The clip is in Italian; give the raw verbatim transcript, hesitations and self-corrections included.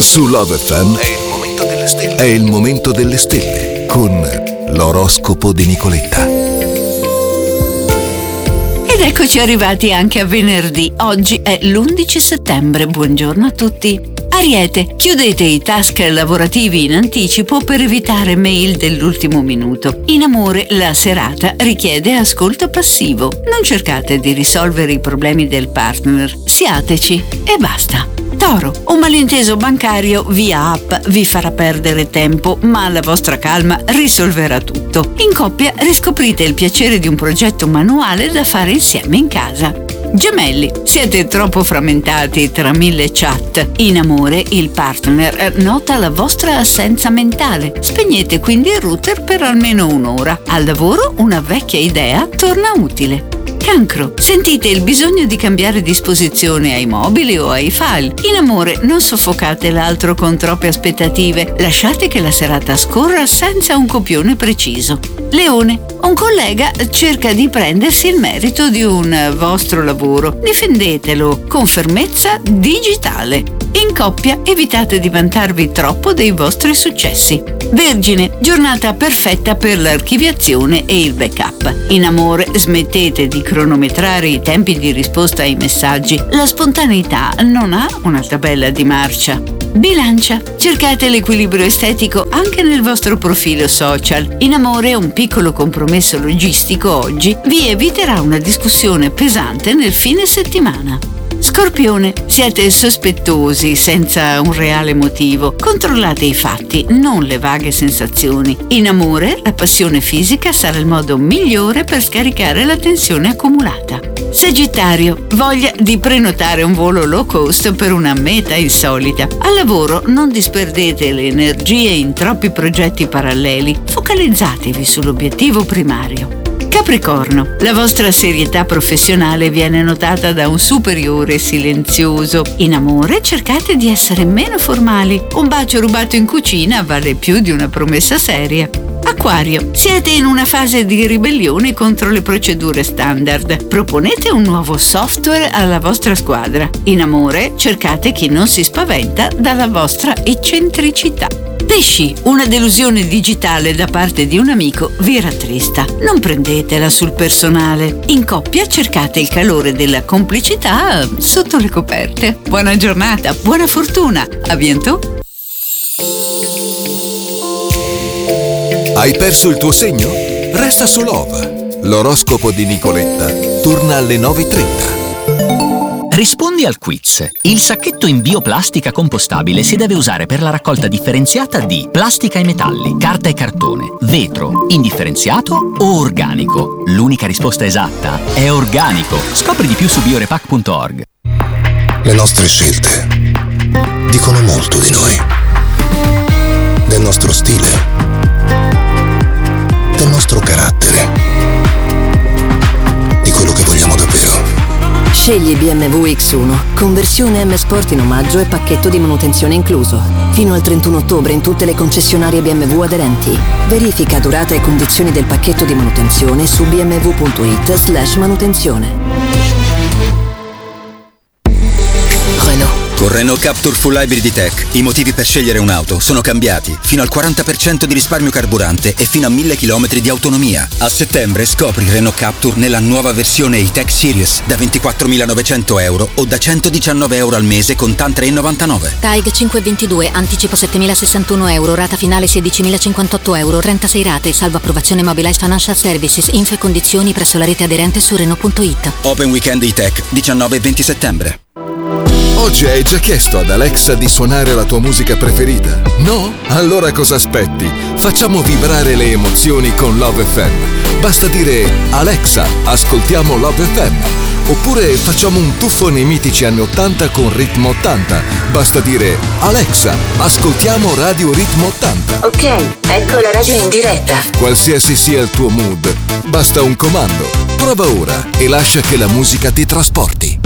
Su Love F M è il momento delle stelle. È il momento delle stelle con l'oroscopo di Nicoletta. Ed eccoci arrivati anche a venerdì. Oggi è l'undici settembre. Buongiorno a tutti. Ariete, chiudete i task lavorativi in anticipo per evitare mail dell'ultimo minuto. In amore, la serata richiede ascolto passivo. Non cercate di risolvere i problemi del partner. Siateci e basta. Toro, un malinteso bancario via app vi farà perdere tempo, ma la vostra calma risolverà tutto. In coppia riscoprite il piacere di un progetto manuale da fare insieme in casa. Gemelli, siete troppo frammentati tra mille chat. In amore, il partner nota la vostra assenza mentale. Spegnete quindi il router per almeno un'ora. Al lavoro, una vecchia idea torna utile. Cancro, sentite il bisogno di cambiare disposizione ai mobili o ai file. In amore, non soffocate l'altro con troppe aspettative. Lasciate che la serata scorra senza un copione preciso. Leone, un collega cerca di prendersi il merito di un vostro lavoro. Difendetelo con fermezza digitale. In coppia, evitate di vantarvi troppo dei vostri successi. Vergine, giornata perfetta per l'archiviazione e il backup. In amore, smettete di cronometrare i tempi di risposta ai messaggi. La spontaneità non ha una tabella di marcia. Bilancia, cercate l'equilibrio estetico anche nel vostro profilo social. In amore, un piccolo compromesso logistico oggi vi eviterà una discussione pesante nel fine settimana. Scorpione, siete sospettosi senza un reale motivo. Controllate i fatti, non le vaghe sensazioni. In amore, la passione fisica sarà il modo migliore per scaricare la tensione accumulata. Sagittario, voglia di prenotare un volo low cost per una meta insolita. Al lavoro non disperdete le energie in troppi progetti paralleli. Focalizzatevi sull'obiettivo primario. Capricorno, la vostra serietà professionale viene notata da un superiore silenzioso. In amore, cercate di essere meno formali. Un bacio rubato in cucina vale più di una promessa seria. Acquario, siete in una fase di ribellione contro le procedure standard. Proponete un nuovo software alla vostra squadra. In amore, cercate chi non si spaventa dalla vostra eccentricità. Pesci, una delusione digitale da parte di un amico vi rattrista. Non prendetela sul personale. In coppia cercate il calore della complicità sotto le coperte. Buona giornata, buona fortuna. A bientôt. Hai perso il tuo segno? Resta su Love. L'oroscopo di Nicoletta torna alle nove e trenta. Rispondi al quiz. Il sacchetto in bioplastica compostabile si deve usare per la raccolta differenziata di plastica e metalli, carta e cartone, vetro, indifferenziato o organico. L'unica risposta esatta è organico. Scopri di più su biorepac punto org. Le nostre scelte dicono molto di noi, del nostro stile, del nostro carattere, di quello che vogliamo davvero. Scegli B M W X uno, conversione M Sport in omaggio e pacchetto di manutenzione incluso. Fino al trentuno ottobre in tutte le concessionarie B M W aderenti. Verifica durata e condizioni del pacchetto di manutenzione su bmw.it slash manutenzione. Con Renault Captur Full Hybrid Tech i motivi per scegliere un'auto sono cambiati. Fino al quaranta per cento di risparmio carburante e fino a mille chilometri di autonomia. A settembre scopri Renault Captur nella nuova versione E-Tech Series da ventiquattromilanovecento euro o da centodiciannove euro al mese con TAN tre virgola novantanove. T A I G cinque ventidue, anticipo settemilasessantuno euro, rata finale sedicimilacinquantotto euro, trentasei rate, salvo approvazione Mobilize Financial Services, info e condizioni presso la rete aderente su Renault punto it. Open Weekend E-Tech diciannove e venti settembre. Oggi hai già chiesto ad Alexa di suonare la tua musica preferita? No? Allora cosa aspetti? Facciamo vibrare le emozioni con Love F M. Basta dire Alexa, ascoltiamo Love F M. Oppure facciamo un tuffo nei mitici anni ottanta con Ritmo ottanta. Basta dire Alexa, ascoltiamo Radio Ritmo ottanta. Ok, ecco la radio in diretta. Qualsiasi sia il tuo mood, basta un comando. Prova ora e lascia che la musica ti trasporti.